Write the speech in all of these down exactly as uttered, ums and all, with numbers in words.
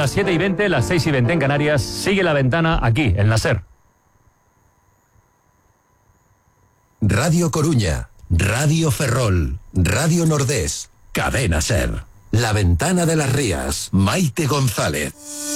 las siete y veinte, las seis y veinte en Canarias. Sigue La Ventana aquí, en la SER. Radio Coruña, Radio Ferrol, Radio Nordés, Cadena SER. La Ventana de las Rías, Maite González.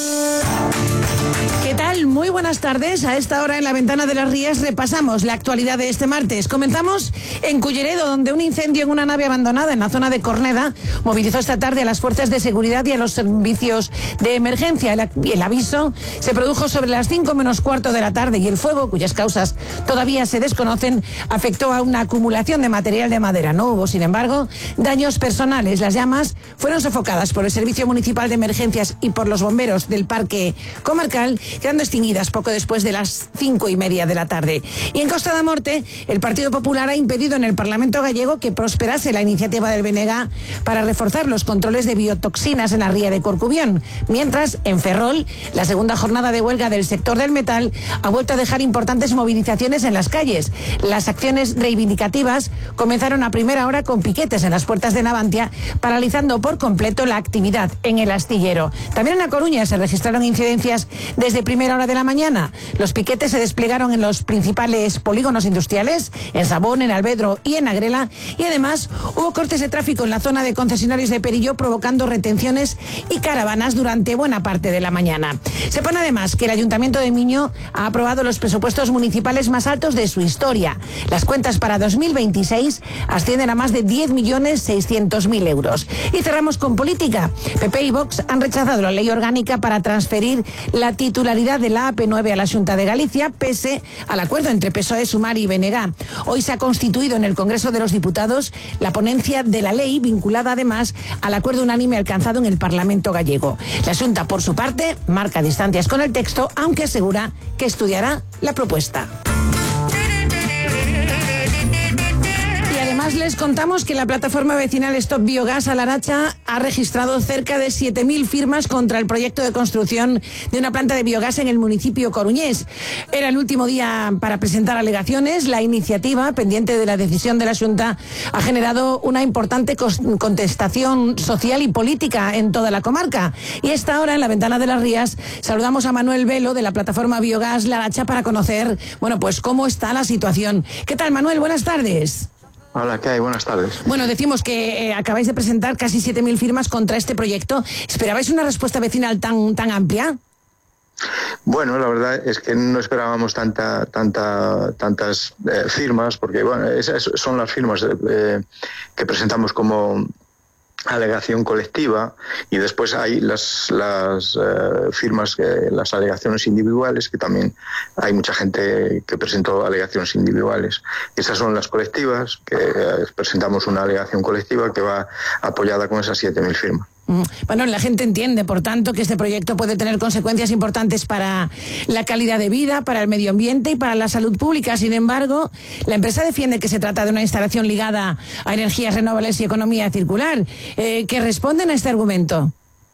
¿Qué tal? Muy buenas tardes. A esta hora en La Ventana de las Rías repasamos la actualidad de este martes. Comenzamos en Culleredo, donde un incendio en una nave abandonada en la zona de Corneda movilizó esta tarde a las fuerzas de seguridad y a los servicios de emergencia. El, el aviso se produjo sobre las cinco menos cuarto de la tarde y el fuego, cuyas causas todavía se desconocen, afectó a una acumulación de material de madera. No hubo, sin embargo, daños personales. Las llamas fueron sofocadas por el Servicio Municipal de Emergencias y por los bomberos del Parque Comarcal, quedando extinguidas poco después de las cinco y media de la tarde. Y en Costa da Morte, el Partido Popular ha impedido en el Parlamento gallego que prosperase la iniciativa del B N G para reforzar los controles de biotoxinas en la ría de Corcubión. Mientras, en Ferrol, la segunda jornada de huelga del sector del metal ha vuelto a dejar importantes movilizaciones en las calles. Las acciones reivindicativas comenzaron a primera hora con piquetes en las puertas de Navantia, paralizando por completo la actividad en el astillero. También en A Coruña se registraron incidencias desde primera hora de la mañana. Los piquetes se desplegaron en los principales polígonos industriales, en Sabón, en Albedro y en Agrela, y además hubo cortes de tráfico en la zona de concesionarios de Perillo, provocando retenciones y caravanas durante buena parte de la mañana. Se pone además que el Ayuntamiento de Miño ha aprobado los presupuestos municipales más altos de su historia. Las cuentas para dos mil veintiséis ascienden a más de diez millones seiscientos mil euros. Y cerramos con política. P P y Vox han rechazado la ley orgánica para transferir la titularidad de la A P nueve a la Xunta de Galicia, pese al acuerdo entre P S O E, Sumar y B N G. Hoy se ha constituido en el Congreso de los Diputados la ponencia de la ley, vinculada además al acuerdo unánime alcanzado en el Parlamento gallego. La Xunta, por su parte, marca distancias con el texto, aunque asegura que estudiará la propuesta. Además, les contamos que la plataforma vecinal Stop Biogas a Laracha ha registrado cerca de siete mil firmas contra el proyecto de construcción de una planta de biogás en el municipio coruñés. Era el último día para presentar alegaciones. La iniciativa, pendiente de la decisión de la Xunta, ha generado una importante contestación social y política en toda la comarca. Y a esta hora, en La Ventana de las Rías, saludamos a Manuel Velo, de la plataforma Biogas Laracha, para conocer, bueno, pues cómo está la situación. ¿Qué tal, Manuel? Buenas tardes. Hola, ¿qué hay? Buenas tardes. Bueno, decimos que eh, acabáis de presentar casi siete mil firmas contra este proyecto. ¿Esperabais una respuesta vecinal tan, tan amplia? Bueno, la verdad es que no esperábamos tanta, tanta, tantas eh, firmas, porque bueno, esas son las firmas eh, que presentamos como alegación colectiva, y después hay las las uh, firmas, que, las alegaciones individuales, que también hay mucha gente que presentó alegaciones individuales. Esas son las colectivas, que uh, presentamos una alegación colectiva que va apoyada con esas siete mil firmas. Bueno, la gente entiende, por tanto, que este proyecto puede tener consecuencias importantes para la calidad de vida, para el medio ambiente y para la salud pública. Sin embargo, la empresa defiende que se trata de una instalación ligada a energías renovables y economía circular. Eh, ¿Qué responden a este argumento?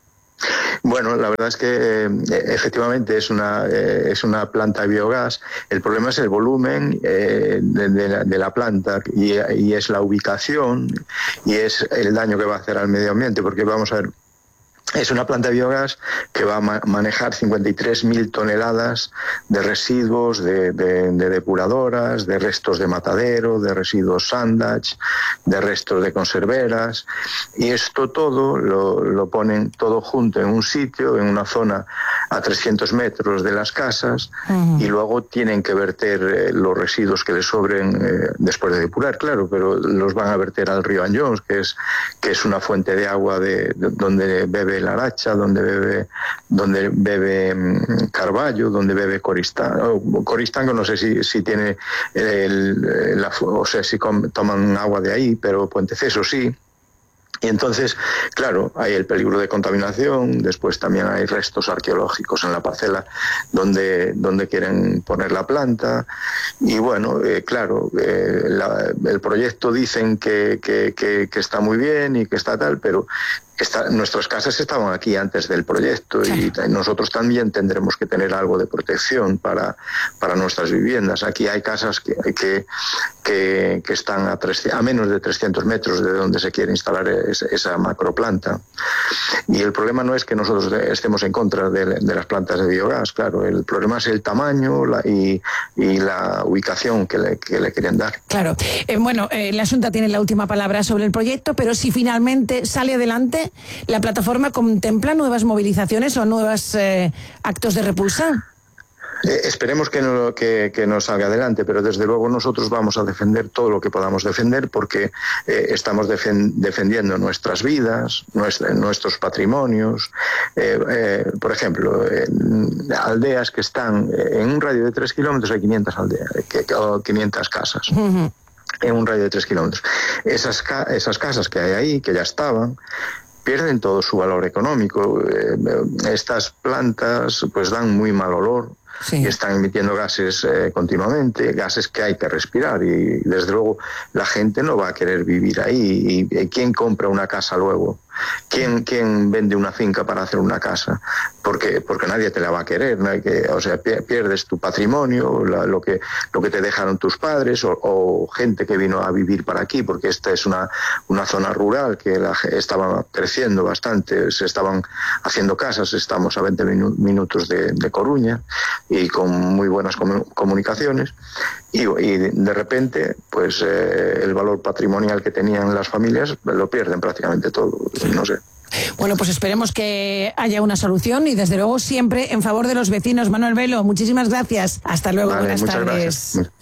Bueno, la verdad es que eh, efectivamente es una eh, es una planta de biogás. El problema es el volumen eh, de, de, la, de la planta y, y es la ubicación y es el daño que va a hacer al medio ambiente, porque vamos a ver, es una planta de biogás que va a ma- manejar cincuenta y tres mil toneladas de residuos, de, de, de depuradoras, de restos de matadero, de residuos sandage, de restos de conserveras, y esto todo lo, lo ponen todo junto en un sitio, en una zona a trescientos metros de las casas, uh-huh. y luego tienen que verter eh, los residuos que les sobren eh, después de depurar, claro, pero los van a verter al río Anyons, que es, que es una fuente de agua de, de, donde bebe Laracha, donde bebe donde bebe um, Carballo, donde bebe Coristán. Oh, Coristango no sé si, si tiene el, la, o sea, si com, toman agua de ahí, pero Puenteceso sí. Y entonces, claro, hay el peligro de contaminación, después también hay restos arqueológicos en la parcela donde, donde quieren poner la planta, y bueno, eh, claro, eh, la, el proyecto dicen que, que, que, que está muy bien y que está tal, pero Está, nuestras casas estaban aquí antes del proyecto y nosotros también tendremos que tener algo de protección para, para nuestras viviendas. Aquí hay casas que, que, que, que están a, trescientos, a menos de trescientos metros de donde se quiere instalar es, esa macroplanta. Y el problema no es que nosotros estemos en contra de, de las plantas de biogás, claro, el problema es el tamaño la, y, y la ubicación que le, que le querían dar. Claro, eh, bueno, eh, la Xunta tiene la última palabra sobre el proyecto, pero si finalmente sale adelante, ¿la plataforma contempla nuevas movilizaciones o nuevos eh, actos de repulsa? Eh, esperemos que no, que, que no salga adelante, pero desde luego nosotros vamos a defender todo lo que podamos defender porque eh, estamos defen- defendiendo nuestras vidas, nuestra, nuestros patrimonios. Eh, eh, por ejemplo, en aldeas que están en un radio de tres kilómetros hay quinientas aldeas, que, o quinientas casas. Uh-huh. En un radio de tres kilómetros. Esas, ca- esas casas que hay ahí, que ya estaban, pierden todo su valor económico. Eh, estas plantas pues dan muy mal olor. Sí. Y están emitiendo gases eh, continuamente, gases que hay que respirar y desde luego la gente no va a querer vivir ahí. ¿Y, y quién compra una casa luego? ¿Quién, quién vende una finca para hacer una casa? Porque, porque nadie te la va a querer, ¿no? Hay que, o sea, pierdes tu patrimonio, la, lo, que, lo que te dejaron tus padres o, o gente que vino a vivir para aquí, porque esta es una, una zona rural que la, estaba creciendo bastante, se estaban haciendo casas, estamos a veinte minu- minutos de, de Coruña y con muy buenas comu- comunicaciones y, y de repente pues eh, el valor patrimonial que tenían las familias lo pierden prácticamente todo. No sé. Bueno, pues esperemos que haya una solución y desde luego siempre en favor de los vecinos. Manuel Velo, muchísimas gracias. Hasta luego, vale, buenas muchas tardes. Gracias.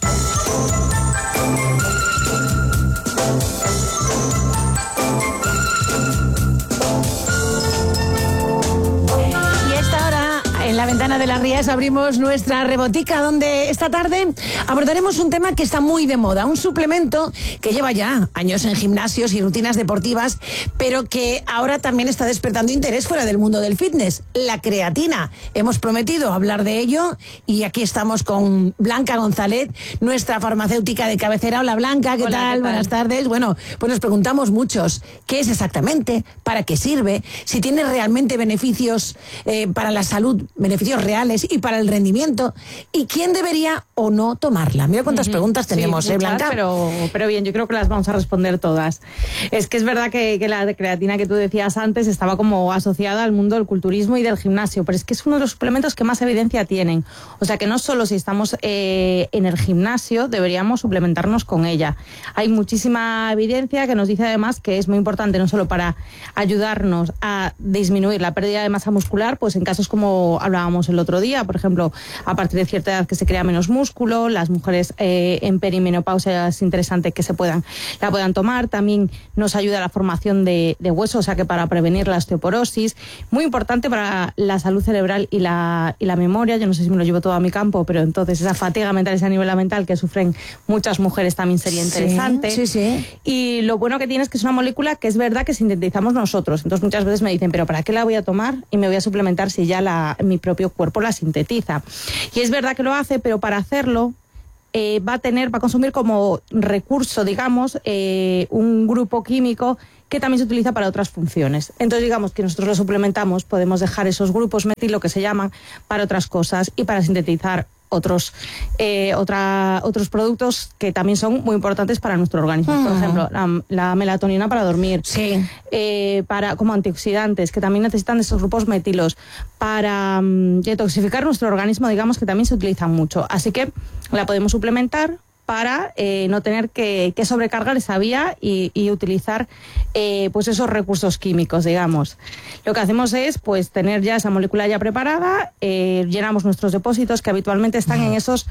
En la Ventana de las Rías abrimos nuestra rebotica donde esta tarde abordaremos un tema que está muy de moda, un suplemento que lleva ya años en gimnasios y rutinas deportivas, pero que ahora también está despertando interés fuera del mundo del fitness, la creatina. Hemos prometido hablar de ello y aquí estamos con Blanca González, nuestra farmacéutica de cabecera. Hola Blanca, ¿qué, Hola, tal? ¿qué tal? Buenas tardes. Bueno, pues nos preguntamos muchos, ¿qué es exactamente? ¿Para qué sirve? Si tiene realmente beneficios eh, para la salud, beneficios reales y para el rendimiento, y quién debería o no tomarla. Mira cuántas uh-huh. preguntas tenemos, sí, ¿eh, muchas, Blanca? Pero, pero bien, yo creo que las vamos a responder todas. Es que es verdad que, que la creatina que tú decías antes estaba como asociada al mundo del culturismo y del gimnasio, pero es que es uno de los suplementos que más evidencia tienen. O sea que no solo si estamos eh, en el gimnasio deberíamos suplementarnos con ella. Hay muchísima evidencia que nos dice además que es muy importante no solo para ayudarnos a disminuir la pérdida de masa muscular, pues en casos como hablábamos el otro día, por ejemplo, a partir de cierta edad que se crea menos músculo, las mujeres eh, en perimenopausia es interesante que se puedan, la puedan tomar, también nos ayuda a la formación de, de huesos, o sea que para prevenir la osteoporosis, muy importante para la salud cerebral y la, y la memoria. Yo no sé si me lo llevo todo a mi campo, pero entonces esa fatiga mental, esa nivel mental que sufren muchas mujeres también sería interesante. Sí, sí, sí. Y lo bueno que tiene es que es una molécula que es verdad que sintetizamos nosotros, entonces muchas veces me dicen, pero ¿para qué la voy a tomar y me voy a suplementar si ya la, mi propio cuerpo la sintetiza? Y es verdad que lo hace, pero para hacerlo eh, va a tener, va a consumir como recurso, digamos, eh, un grupo químico que también se utiliza para otras funciones. Entonces, digamos que nosotros lo suplementamos, podemos dejar esos grupos metilo que se llaman para otras cosas y para sintetizar otros eh, otra, otros productos que también son muy importantes para nuestro organismo. Uh-huh. Por ejemplo, la, la melatonina para dormir, sí. eh, para como antioxidantes, que también necesitan esos grupos metilos, para um, detoxificar nuestro organismo, digamos que también se utilizan mucho. Así que la podemos suplementar para eh, no tener que, que sobrecargar esa vía y, y utilizar eh, pues esos recursos químicos, digamos. Lo que hacemos es pues tener ya esa molécula ya preparada, eh, llenamos nuestros depósitos que habitualmente están en esos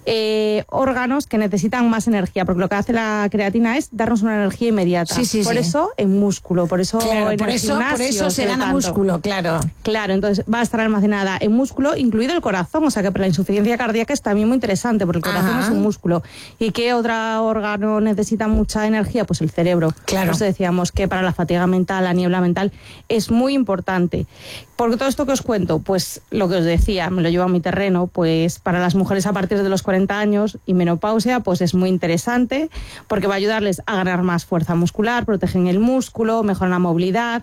eh, órganos que necesitan más energía, porque lo que hace la creatina es darnos una energía inmediata. Sí, sí, por sí. eso en músculo, por eso claro, en por el eso, gimnasio por eso se gana tanto. músculo, claro. Claro, entonces va a estar almacenada en músculo, incluido el corazón, o sea que para la insuficiencia cardíaca es también muy interesante, porque el corazón Ajá. es un músculo. ¿Y qué otro órgano necesita mucha energía? Pues el cerebro. Claro. Por eso decíamos que para la fatiga mental, la niebla mental, es muy importante. Porque todo esto que os cuento, pues lo que os decía, me lo llevo a mi terreno, pues para las mujeres a partir de los cuarenta años y menopausia, pues es muy interesante, porque va a ayudarles a ganar más fuerza muscular, protegen el músculo, mejoran la movilidad,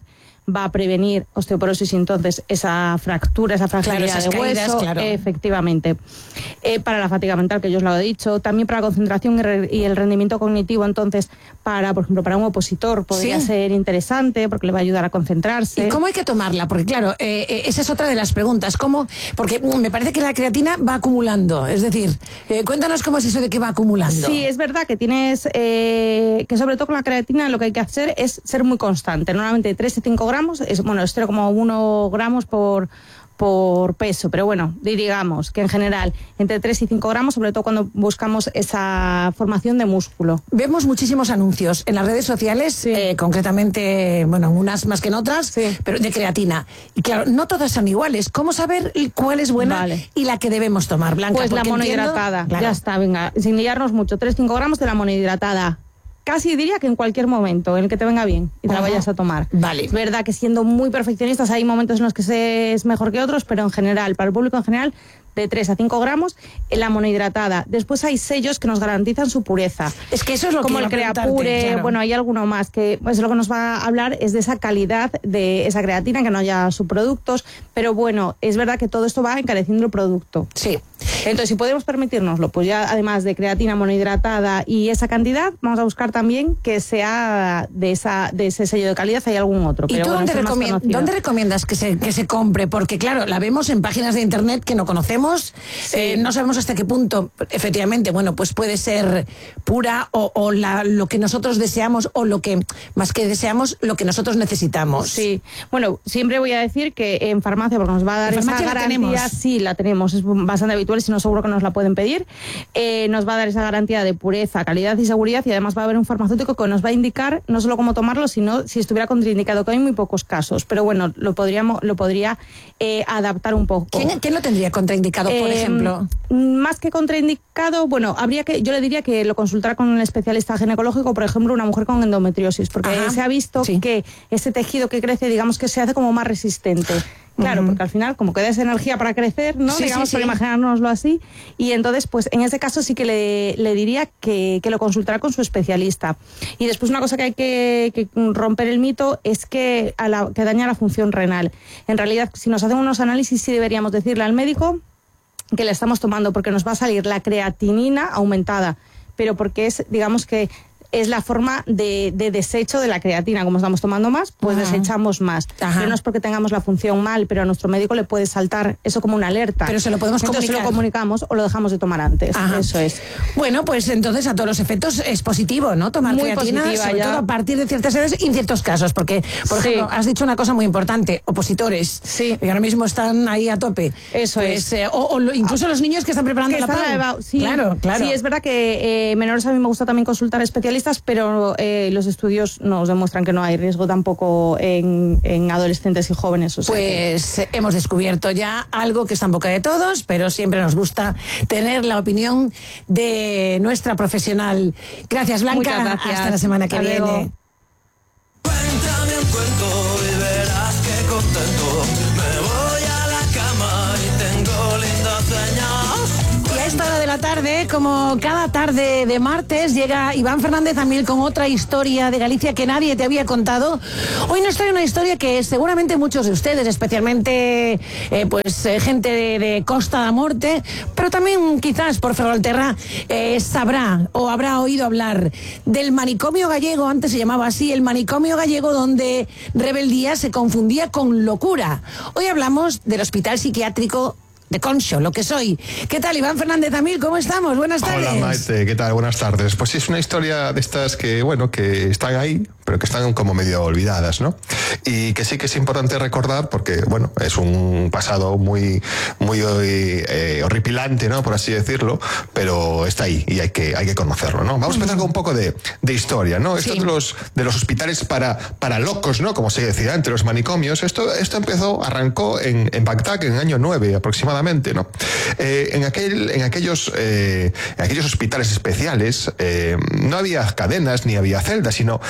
va a prevenir osteoporosis y entonces esa fractura, esa fragilidad claro, esas de hueso, caídas, claro. efectivamente. Eh, para la fatiga mental, que yo os lo he dicho, también para la concentración y, re, y el rendimiento cognitivo, entonces, para, por ejemplo, para un opositor podría ¿Sí? ser interesante porque le va a ayudar a concentrarse. ¿Y cómo hay que tomarla? Porque claro, eh, eh, esa es otra de las preguntas. ¿Cómo? Porque mm, me parece que la creatina va acumulando. Es decir, eh, cuéntanos cómo es eso de que va acumulando. Sí, es verdad que tienes, eh, que sobre todo con la creatina lo que hay que hacer es ser muy constante. Normalmente tres y cinco gramos, es, bueno, es cero coma uno gramos por... por peso, pero bueno, digamos que en general entre tres y cinco gramos, sobre todo cuando buscamos esa formación de músculo. Vemos muchísimos anuncios en las redes sociales, sí. eh, concretamente, bueno, unas más que en otras, sí. pero de creatina. Y claro, no todas son iguales. ¿Cómo saber cuál es buena vale. y la que debemos tomar, Blanca? Pues la monohidratada, entiendo... claro. ya está, venga, sin liarnos mucho, tres a cinco gramos de la monohidratada. Casi diría que en cualquier momento en el que te venga bien y te la vayas a tomar. Vale. Es verdad que siendo muy perfeccionistas hay momentos en los que se es mejor que otros, pero en general, para el público en general, de tres a cinco gramos en la monohidratada. Después hay sellos que nos garantizan su pureza. Es que eso es lo como que el Creapure, claro. Bueno, hay alguno más que pues lo que nos va a hablar es de esa calidad de esa creatina, que no haya subproductos, pero bueno, es verdad que todo esto va encareciendo el producto. Sí. Entonces, si podemos permitirnoslo, pues ya además de creatina monohidratada y esa cantidad, vamos a buscar también que sea de esa de ese sello de calidad, hay algún otro. ¿Y pero tú bueno, dónde, recomien dónde recomiendas que se, que se compre? Porque claro, la vemos en páginas de internet que no conocemos, sí. eh, no sabemos hasta qué punto, efectivamente, bueno, pues puede ser pura o, o la, lo que nosotros deseamos o lo que, más que deseamos, lo que nosotros necesitamos. Sí, bueno, siempre voy a decir que en farmacia, porque nos va a dar esa garantía, sí, la tenemos, es bastante habitual, si no seguro que nos la pueden pedir, eh, nos va a dar esa garantía de pureza, calidad y seguridad, y además va a haber un farmacéutico que nos va a indicar no solo cómo tomarlo, sino si estuviera contraindicado, que hay muy pocos casos, pero bueno, lo podríamos, lo podría eh, adaptar un poco. ¿Quién, ¿Quién lo tendría contraindicado, por eh, ejemplo? Más que contraindicado, bueno, habría que, yo le diría que lo consultara con un especialista ginecológico, por ejemplo, una mujer con endometriosis, porque Ajá. se ha visto sí. que ese tejido que crece, digamos que se hace como más resistente. Claro, uh-huh. porque al final, como que da esa energía para crecer, ¿no? Sí, digamos, sí, sí. por imaginárnoslo así. Y entonces, pues en ese caso sí que le, le diría que, que lo consultara con su especialista. Y después una cosa que hay que, que romper el mito es que, a la, que daña la función renal. En realidad, si nos hacen unos análisis, sí deberíamos decirle al médico que le estamos tomando, porque nos va a salir la creatinina aumentada, pero porque es, digamos que, es la forma de, de desecho de la creatina. Como estamos tomando más, pues Ajá. desechamos más. Ajá. Pero no es porque tengamos la función mal, pero a nuestro médico le puede saltar eso como una alerta. Pero se lo podemos entonces comunicar. Se lo comunicamos o lo dejamos de tomar antes. Ajá. Eso es. Bueno, pues entonces a todos los efectos es positivo, ¿no? Tomar muy creatina, positiva, sobre ya. todo a partir de ciertas edades y en ciertos casos. Porque, por sí. ejemplo, has dicho una cosa muy importante, opositores, sí. que ahora mismo están ahí a tope. Eso pues, es. Eh, o, o lo, incluso los niños que están preparando que la están P A U. Sí. Claro, claro. Sí, es verdad que eh, menores a mí me gusta también consultar especialistas, pero eh, los estudios nos demuestran que no hay riesgo tampoco en, en adolescentes y jóvenes. O sea pues que... hemos descubierto ya algo que está en boca de todos, pero siempre nos gusta tener la opinión de nuestra profesional. Gracias, Blanca. Muchas gracias. Hasta la semana que Hasta viene. Luego. Cuéntame un cuento y verás que contento me voy a la cama y tengo lindas señas. Y a esta hora de la tarde, como cada tarde de martes, llega Iván Fernández también con otra historia de Galicia que nadie te había contado. Hoy nos trae una historia que seguramente muchos de ustedes, especialmente eh, pues eh, gente de, de Costa da Morte, pero también quizás por Ferrolterra, eh, sabrá o habrá oído hablar del manicomio gallego. Antes se llamaba así, el manicomio gallego, donde rebeldía se confundía con locura. Hoy hablamos del hospital psiquiátrico de Conxo, lo que soy. ¿Qué tal, Iván Fernández Amil? ¿Cómo estamos? Buenas tardes. Hola, Maite, ¿qué tal? Buenas tardes. Pues sí, es una historia de estas que, bueno, que están ahí, pero que están como medio olvidadas, ¿no? Y que sí que es importante recordar porque, bueno, es un pasado muy, muy eh, horripilante, ¿no? Por así decirlo, pero está ahí y hay que, hay que conocerlo, ¿no? Vamos a empezar con un poco de, de historia, ¿no? Esto sí. de los, de los hospitales para, para locos, ¿no? Como se decía, entre los manicomios. Esto, esto empezó, arrancó en, en Bagdad en el año nueve aproximadamente. ¿No? Eh, en, aquel, en, aquellos, eh, en aquellos hospitales especiales eh, no había cadenas ni había celdas, sino eh,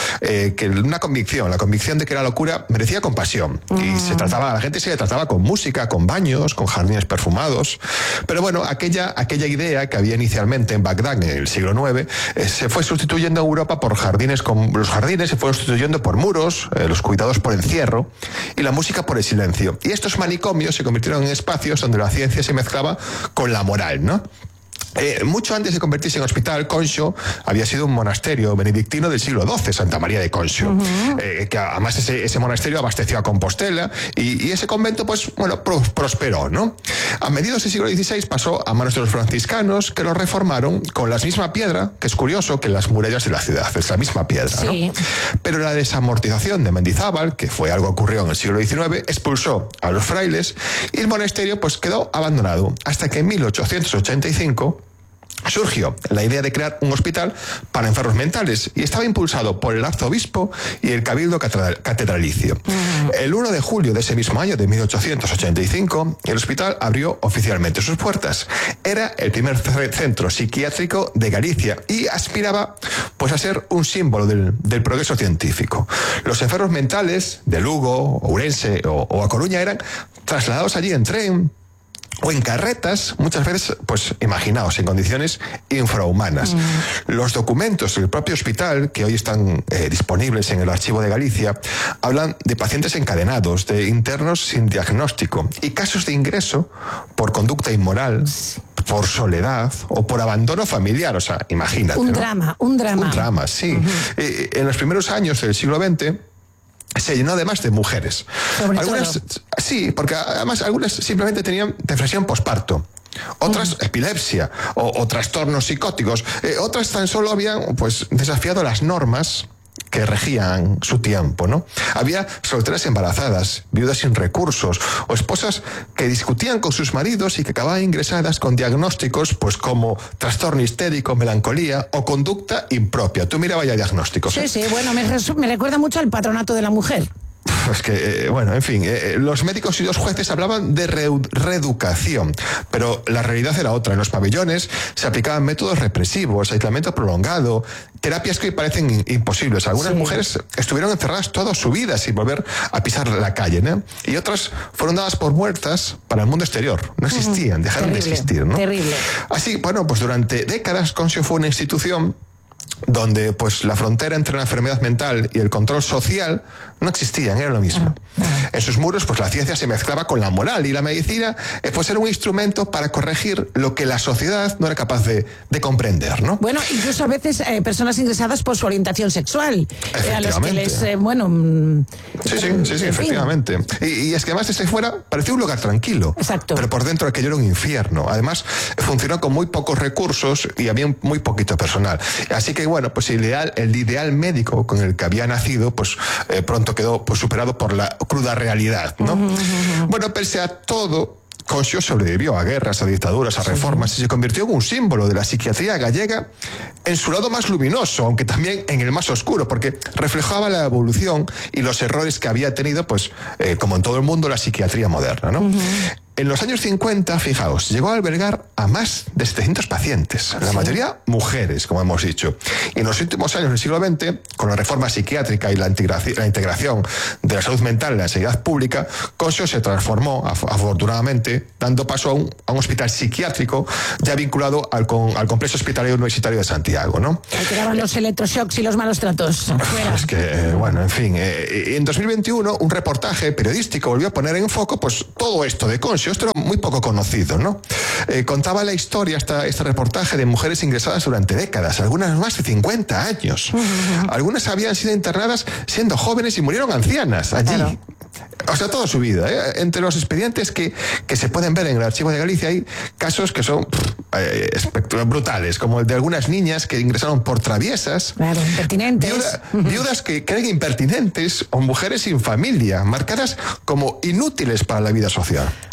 eh, que una convicción, la convicción de que la locura merecía compasión. Uh-huh. Y se trataba, a la gente se le trataba con música, con baños, con jardines perfumados. Pero bueno, aquella, aquella idea que había inicialmente en Bagdad en el siglo nueve eh, se fue sustituyendo en Europa por jardines, con los jardines se fueron sustituyendo por muros, eh, los cuidados por encierro y la música por el silencio. Y estos manicomios se convirtieron en espacios donde la ciencia se mezclaba con la moral, ¿no? Eh, mucho antes de convertirse en hospital, Conxo había sido un monasterio benedictino del siglo doce, Santa María de Conxo, uh-huh. eh, que además ese, ese monasterio abasteció a Compostela y, y ese convento, pues, bueno, pro, prosperó, ¿no? A mediados del siglo dieciséis pasó a manos de los franciscanos, que lo reformaron con la misma piedra, que es curioso, que las murallas de la ciudad, es la misma piedra, ¿no? Sí. Pero la desamortización de Mendizábal, que fue algo que ocurrió en el siglo diecinueve, expulsó a los frailes y el monasterio, pues, quedó abandonado, hasta que en mil ochocientos ochenta y cinco surgió la idea de crear un hospital para enfermos mentales y estaba impulsado por el arzobispo y el cabildo catedralicio. Uh-huh. El uno de julio de ese mismo año, de mil ochocientos ochenta y cinco, el hospital abrió oficialmente sus puertas. Era el primer centro psiquiátrico de Galicia y aspiraba, pues, a ser un símbolo del, del progreso científico. Los enfermos mentales de Lugo, Ourense o, o A Coruña eran trasladados allí en tren o en carretas, muchas veces, pues, imaginaos, en condiciones infrahumanas. Mm. Los documentos del propio hospital, que hoy están eh, disponibles en el Archivo de Galicia, hablan de pacientes encadenados, de internos sin diagnóstico y casos de ingreso por conducta inmoral, por soledad o por abandono familiar. O sea, imagínate, Un ¿no? drama, un drama. Un drama, sí. Uh-huh. Eh, en los primeros años del siglo veinte, se llenó además de mujeres. Sobre algunas, todo. Sí, porque además algunas simplemente tenían depresión posparto. Otras uh-huh. epilepsia o, o trastornos psicóticos. Eh, otras tan solo habían, pues, desafiado las normas que regían su tiempo, ¿no? Había solteras embarazadas, viudas sin recursos o esposas que discutían con sus maridos y que acababan ingresadas con diagnósticos, pues, como trastorno histérico, melancolía o conducta impropia. Tú mira, vaya diagnósticos. Sí, ¿eh? sí, bueno, me, resu- me recuerda mucho al patronato de la mujer. Es que, eh, bueno, en fin, eh, los médicos y los jueces hablaban de re- reeducación, pero la realidad era otra. En los pabellones se aplicaban métodos represivos, aislamiento prolongado, terapias que hoy parecen in- imposibles. Algunas sí. mujeres estuvieron encerradas toda su vida sin volver a pisar la calle, ¿no? Y otras fueron dadas por muertas para el mundo exterior. No existían, dejaron terrible, de existir, ¿no? Terrible. Así, bueno, pues durante décadas Conxo fue una institución donde, pues, la frontera entre la enfermedad mental y el control social no existían, era lo mismo. Uh-huh. En sus muros, pues, la ciencia se mezclaba con la moral y la medicina, eh, pues, era un instrumento para corregir lo que la sociedad no era capaz de, de comprender, ¿no? Bueno, incluso a veces eh, personas ingresadas por su orientación sexual, eh, a los que les, eh, bueno... Mm, sí, sí, sí, sí, efectivamente. Y, y es que además desde fuera parecía un lugar tranquilo. Exacto. Pero por dentro aquello era un infierno. Además, funcionó con muy pocos recursos y había muy poquito personal. Así que, bueno, pues el ideal, el ideal médico con el que había nacido, pues eh, pronto quedó, pues, superado por la cruda realidad, ¿no? Uh-huh, uh-huh. Bueno, pese a todo, Conxo sobrevivió a guerras, a dictaduras, a reformas, sí. y se convirtió en un símbolo de la psiquiatría gallega en su lado más luminoso, aunque también en el más oscuro, porque reflejaba la evolución y los errores que había tenido, pues, eh, como en todo el mundo, la psiquiatría moderna, ¿no? Uh-huh. En los años cincuenta, fijaos, llegó a albergar a más de setecientos pacientes, la ¿sí? mayoría mujeres, como hemos dicho. Y en los últimos años del siglo veinte, con la reforma psiquiátrica y la integración, la integración de la salud mental en la sanidad pública, Conxo se transformó, afortunadamente, dando paso a un, a un hospital psiquiátrico ya vinculado al, con, al complejo hospitalario universitario de Santiago, ¿no? Ahí quedaban los electroshocks y los malos tratos. Es que, eh, bueno, en fin. Eh, en dos mil veintiuno, un reportaje periodístico volvió a poner en foco, pues, todo esto de Conxo. Esto era muy poco conocido, ¿no? Eh, contaba la historia, esta, este reportaje, de mujeres ingresadas durante décadas, algunas más de cincuenta años. Uh-huh. Algunas habían sido internadas siendo jóvenes y murieron ancianas allí. Claro. O sea, toda su vida. ¿eh? Entre los expedientes que, que se pueden ver en el Archivo de Galicia hay casos que son pff, eh, brutales, como el de algunas niñas que ingresaron por traviesas. Claro, impertinentes. Viuda, viudas que creen impertinentes o mujeres sin familia, marcadas como inútiles para la vida social.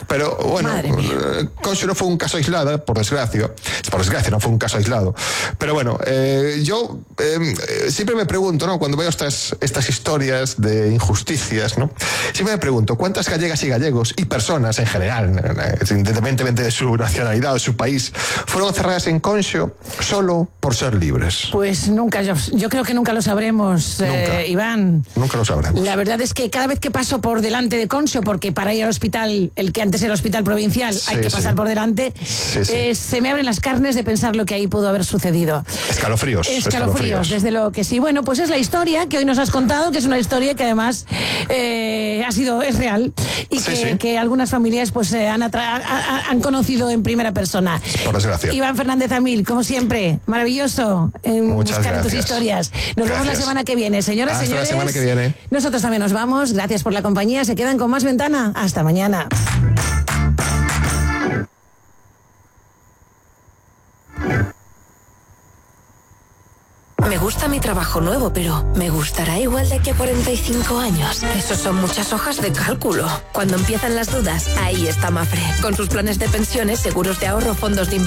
Pero bueno, Conxo no fue un caso aislado, por desgracia. Por desgracia, no fue un caso aislado. Pero bueno, eh, yo eh, siempre me pregunto, ¿no? Cuando veo estas, estas historias de injusticias, ¿no? Siempre me pregunto, ¿cuántas gallegas y gallegos y personas en general, independientemente de su nacionalidad o de su país, fueron encerradas en Conxo solo por ser libres? Pues nunca, yo, yo creo que nunca lo sabremos, Nunca. eh, Iván. Nunca lo sabremos. La verdad es que cada vez que paso por delante de Conxo, porque para ir al hospital, el que antes era hospital provincial, Sí, hay que sí. pasar por delante, Sí, sí. eh, se me abren las carnes de pensar lo que ahí pudo haber sucedido. Escalofríos. Escalofríos, desde lo que sí. Bueno, pues es la historia que hoy nos has contado, que es una historia que además eh, ha sido, es real y Sí, que, sí. que algunas familias pues eh, han, atra- a- a- han conocido en primera persona. Por desgracia. Iván Fernández Amil, como siempre, maravilloso en Muchas buscar en tus gracias. historias. Nos vemos la Gracias. semana que viene, señoras, Hasta la señores. semana que viene. Nosotros también nos vamos. Gracias por la compañía. Se quedan con Más Ventana. Hasta mañana. Me gusta mi trabajo nuevo, pero ¿me gustará igual de aquí a cuarenta y cinco años? Eso son muchas hojas de cálculo. Cuando empiezan las dudas, ahí está Mafre. Con sus planes de pensiones, seguros de ahorro, fondos de inversión